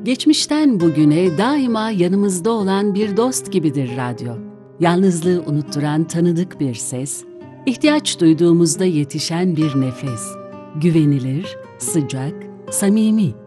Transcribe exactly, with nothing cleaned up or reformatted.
Geçmişten bugüne daima yanımızda olan bir dost gibidir radyo. Yalnızlığı unutturan tanıdık bir ses, ihtiyaç duyduğumuzda yetişen bir nefes. Güvenilir, sıcak, samimi.